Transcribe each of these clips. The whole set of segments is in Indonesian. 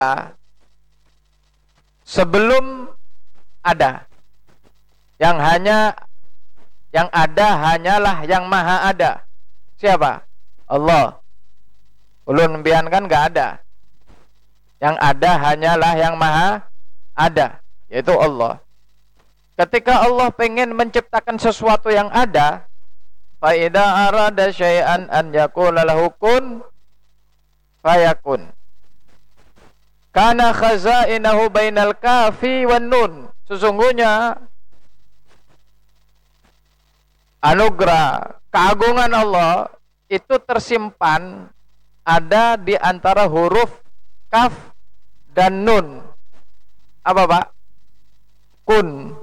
sebelum ada. Yang ada hanyalah yang maha ada. Siapa? Allah. Ulun bian kan gak ada. Yang ada hanyalah yang maha ada, yaitu Allah. Ketika Allah pengen menciptakan sesuatu yang ada, fa idza arada syai'an an yaqula lahu kun fayakun. Kana khazainahu bainal kafi wan nun. Sesungguhnya anugerah, keagungan Allah itu tersimpan ada di antara huruf kaf dan nun. Apa, Pak? Kun,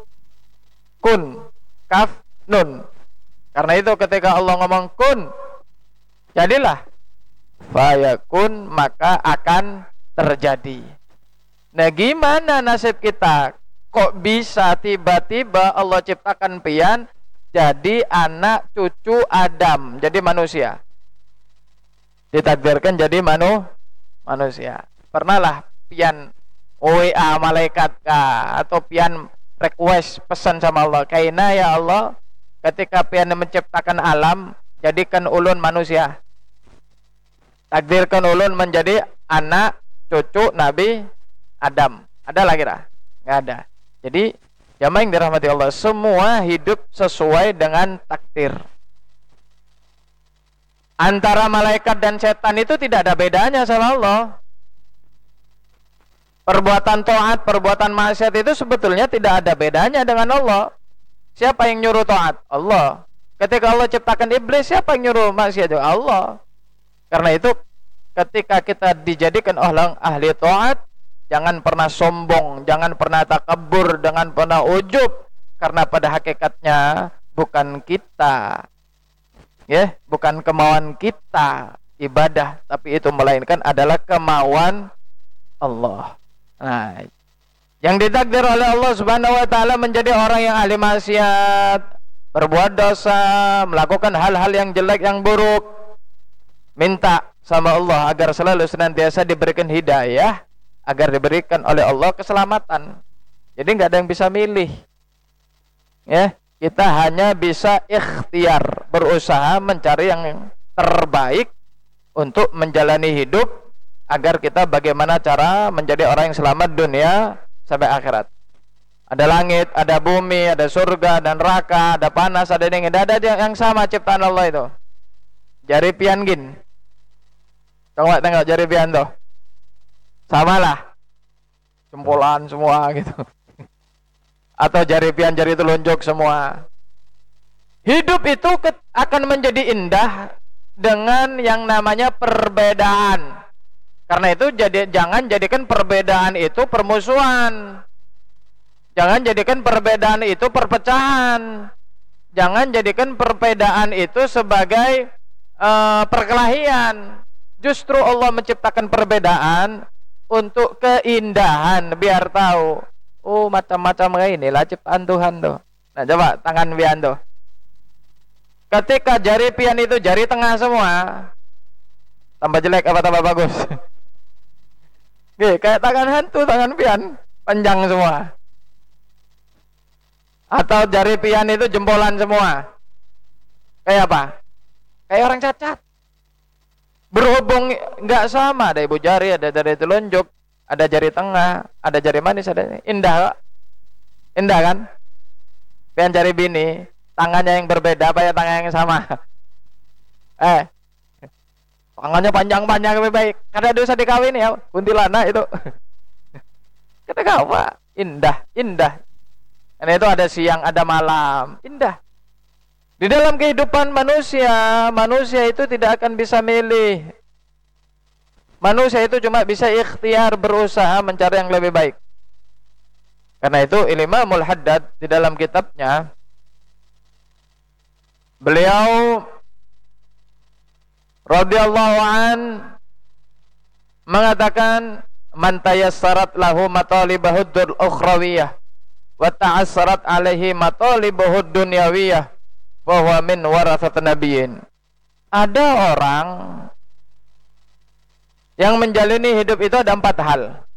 kaf, nun. Karena itu ketika Allah ngomong kun, jadilah, fayakun, maka akan terjadi. Nah, gimana nasib kita? Kok bisa tiba-tiba Allah ciptakan pian jadi anak cucu Adam, jadi manusia? Ditakdirkan jadi manusia. Pernahlah pian WA malaikat kah, atau pian request pesan sama Allah, kaina ya Allah, ketika pian menciptakan alam, jadikan ulun manusia, takdirkan ulun menjadi anak cucu Nabi Adam. Ada lagi kira? Nggak ada. Jadi jamaah yang dirahmati Allah, semua hidup sesuai dengan takdir. Antara malaikat dan setan itu tidak ada bedanya sama Allah. Perbuatan taat, perbuatan maksiat itu sebetulnya tidak ada bedanya dengan Allah. Siapa yang nyuruh taat? Allah. Ketika Allah ciptakan iblis, siapa yang nyuruh maksiat? Allah. Karena itu ketika kita dijadikan orang ahli taat, jangan pernah sombong, jangan pernah takabur, jangan pernah ujub, karena pada hakikatnya bukan kita, bukan kemauan kita ibadah, tapi itu melainkan adalah kemauan Allah. Nah, yang ditakdir oleh Allah Subhanahu wa taala menjadi orang yang ahli maksiat, berbuat dosa, melakukan hal-hal yang jelek, yang buruk, minta sama Allah agar selalu senantiasa diberikan hidayah, agar diberikan oleh Allah keselamatan. Jadi nggak ada yang bisa milih. Kita hanya bisa ikhtiar, berusaha mencari yang terbaik untuk menjalani hidup, agar kita bagaimana cara menjadi orang yang selamat dunia sampai akhirat. Ada langit, ada bumi, ada surga dan neraka, ada panas, ada dingin. Ada yang sama ciptaan Allah itu. Jari pian gin. Tengok jari pian tuh. Samalah. Jempolan semua gitu. Atau jari pian, jari telunjuk semua. Hidup itu akan menjadi indah dengan yang namanya perbedaan. Karena itu jangan jadikan perbedaan itu permusuhan. Jangan jadikan perbedaan itu perpecahan. Jangan jadikan perbedaan itu sebagai perkelahian. Justru Allah menciptakan perbedaan untuk keindahan, biar tahu, oh macam-macam kayak inilah ciptaan Tuhan tuh. Nah coba tangan pian tuh. Ketika jari pian itu jari tengah semua, tambah jelek apa tambah bagus? Kayak tangan hantu, tangan pian panjang semua. Atau jari pian itu jempolan semua. Kayak apa? Kayak orang cacat. Berhubung nggak sama, ada ibu jari, ada jari telunjuk, ada jari tengah, ada jari manis, ada indah, indah kan? Pian jari bini, tangannya yang berbeda, apa ya tangan yang sama? Tangannya panjang-panjang lebih baik. Karena dosa dikawin ya, kuntilanak itu. Kata apa? Indah. Karena itu ada siang, ada malam, indah. Di dalam kehidupan manusia itu tidak akan bisa milih. Manusia itu cuma bisa ikhtiar, berusaha mencari yang lebih baik. Karena itu Imamul Haddad di dalam kitabnya, beliau radhiyallahu an mengatakan, man tayassarat lahu matalibahud ukhrawiyah wa ta'assarat alaihi matalibahud dunyawiyah wa huwa min warathat nabiyyin. Ada orang Yang menjalani hidup itu ada 4 hal.